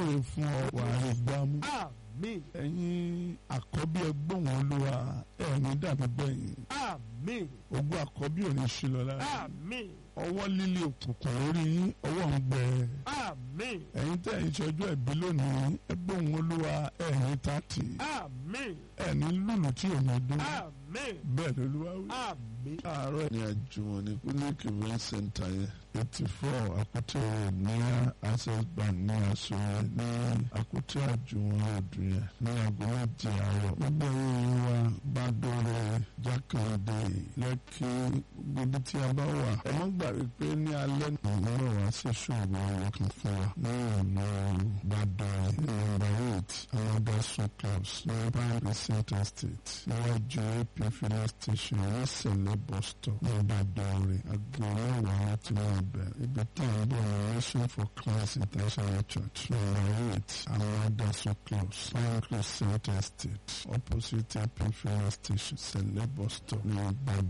súre fún ọ wàá rí gbámú. Àmín. ẹ̀yin àkọ́bí ẹgbọ́n wọn Olúwa ẹ̀yin dàbí gbẹ̀yìn. Àmín. ogún àkọ́bí ò ní ṣí lọ lára. Àmín. ọwọ́ líle òkùnkùn lórí yín ọwọ́ ń gbẹ. Àmín. ẹ̀yin tẹ́ ẹ̀yin ṣọjọ́ ìbí lónìí ẹgbọ́n wọn Olúwa ẹ̀yin 30. Àmín. ẹ̀ní lùlù tí ò ní dún. Àmín. bẹ́ẹ̀ lÓlúwa wí. Àmín. àárọ̀ ní àjùmọ̀ ní clinic event center yẹn 84 Àkútè ní Access Bank ní aṣọ ní Àkútè àjùmọ̀ ọdún yẹn ní aago méje àárọ̀. gbogbo ìròyìn wa bá dọ̀rọ̀ Jákàndé Lẹ́kì gbogbo tí a bá wà. ẹ má gbàgbé pé ní alẹ́ náà wá sí ṣòro ọkàn fún wa ní ọ̀nà Ìbàdàn nọ́mbà 8 Aladasun clubs ní Bambi Center State níwájú AP filling station ní Sẹ̀lẹ̀ bus stop ní Ìbàdàn rẹ̀ aago mẹ́wàá láti máa bẹ̀rẹ̀. ibi tá à ń bọ̀ ní Mission for Christ International Church nọ́mbà 8 Aladasun clubs Bambi Center State opposite AP filling station Sẹ̀lẹ̀ bus stop ní Ìbàdàn.